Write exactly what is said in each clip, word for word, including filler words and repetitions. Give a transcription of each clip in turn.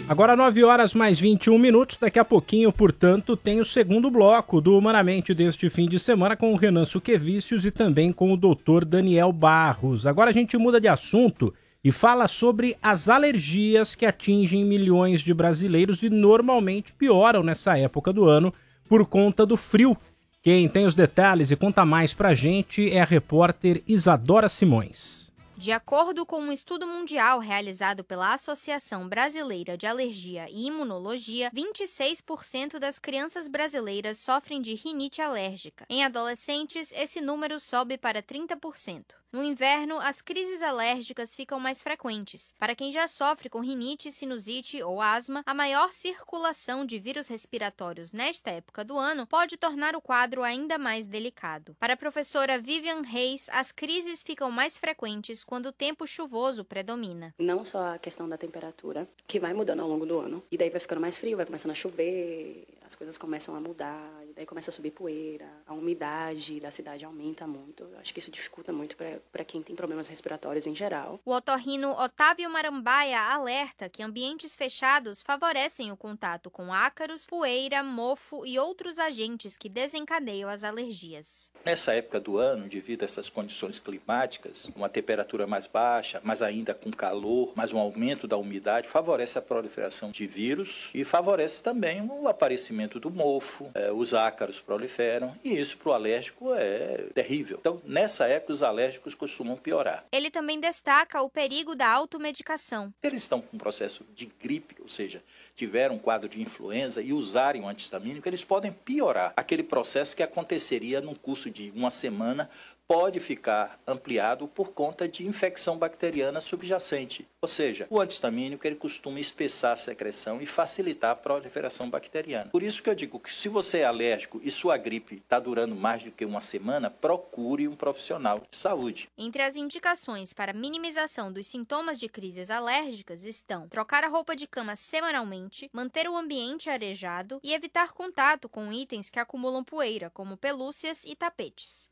Agora nove horas mais vinte e um minutos, daqui a pouquinho, portanto, tem o segundo bloco do Humanamente deste fim de semana com o Renan Suquevicius e também com o doutor Daniel Barros. Agora a gente muda de assunto e fala sobre as alergias que atingem milhões de brasileiros e normalmente pioram nessa época do ano por conta do frio. Quem tem os detalhes e conta mais pra gente é a repórter Isadora Simões. De acordo com um estudo mundial realizado pela Associação Brasileira de Alergia e Imunologia, vinte e seis por cento das crianças brasileiras sofrem de rinite alérgica. Em adolescentes, esse número sobe para trinta por cento. No inverno, as crises alérgicas ficam mais frequentes. Para quem já sofre com rinite, sinusite ou asma, a maior circulação de vírus respiratórios nesta época do ano pode tornar o quadro ainda mais delicado. Para a professora Vivian Reis, as crises ficam mais frequentes quando o tempo chuvoso predomina. Não só a questão da temperatura, que vai mudando ao longo do ano, e daí vai ficando mais frio, vai começando a chover, as coisas começam a mudar, e daí começa a subir poeira, a umidade da cidade aumenta muito. Eu acho que isso dificulta muito para quem tem problemas respiratórios em geral. O otorrino Otávio Marambaia alerta que ambientes fechados favorecem o contato com ácaros, poeira, mofo e outros agentes que desencadeiam as alergias. Nessa época do ano, devido a essas condições climáticas, uma temperatura mais baixa, mas ainda com calor, mas um aumento da umidade, favorece a proliferação de vírus e favorece também o aparecimento do mofo, é, os ácaros proliferam e isso para o alérgico é terrível. Então, nessa época, os alérgicos costumam piorar. Ele também destaca o perigo da automedicação. Se eles estão com um processo de gripe, ou seja, tiveram um quadro de influenza e usarem um antistamínico, eles podem piorar. Aquele processo que aconteceria num curso de uma semana pode ficar ampliado por conta de infecção bacteriana subjacente. Ou seja, o antistamínico ele costuma espessar a secreção e facilitar a proliferação bacteriana. Por isso que eu digo que se você é alérgico e sua gripe está durando mais do que uma semana, procure um profissional de saúde. Entre as indicações para minimização dos sintomas de crises alérgicas estão trocar a roupa de cama semanalmente, manter o ambiente arejado e evitar contato com itens que acumulam poeira, como pelúcias e tapetes.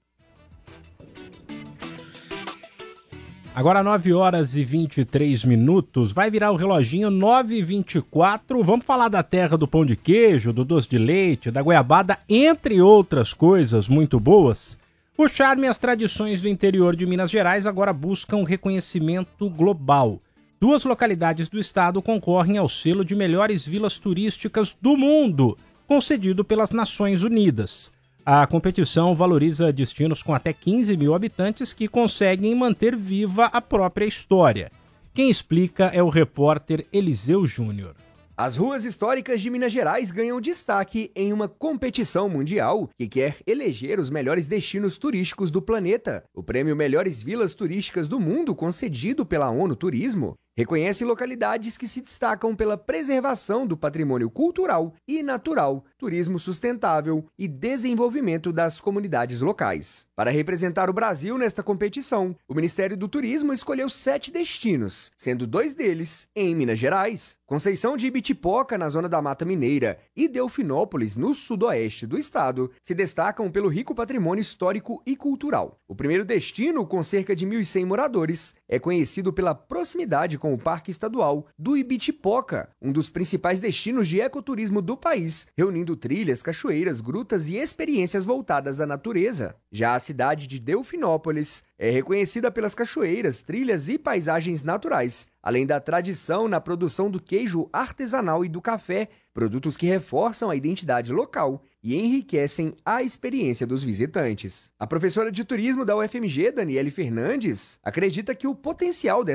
Agora nove horas e vinte e três minutos, vai virar o reloginho nove e vinte e quatro, vamos falar da terra do pão de queijo, do doce de leite, da goiabada, entre outras coisas muito boas. O charme e as tradições do interior de Minas Gerais agora buscam reconhecimento global. Duas localidades do estado concorrem ao selo de melhores vilas turísticas do mundo, concedido pelas Nações Unidas. A competição valoriza destinos com até quinze mil habitantes que conseguem manter viva a própria história. Quem explica é o repórter Eliseu Júnior. As ruas históricas de Minas Gerais ganham destaque em uma competição mundial que quer eleger os melhores destinos turísticos do planeta. O prêmio Melhores Vilas Turísticas do Mundo, concedido pela ONU Turismo, reconhece localidades que se destacam pela preservação do patrimônio cultural e natural, turismo sustentável e desenvolvimento das comunidades locais. Para representar o Brasil nesta competição, o Ministério do Turismo escolheu sete destinos, sendo dois deles em Minas Gerais. Conceição de Ibitipoca, na zona da Mata Mineira, e Delfinópolis, no sudoeste do estado, se destacam pelo rico patrimônio histórico e cultural. O primeiro destino, com cerca de mil e cem moradores, é conhecido pela proximidade com o Parque Estadual do Ibitipoca, um dos principais destinos de ecoturismo do país, reunindo trilhas, cachoeiras, grutas e experiências voltadas à natureza. Já a cidade de Delfinópolis é reconhecida pelas cachoeiras, trilhas e paisagens naturais, além da tradição na produção do queijo artesanal e do café, produtos que reforçam a identidade local e enriquecem a experiência dos visitantes. A professora de turismo da U F M G, Daniele Fernandes, acredita que o potencial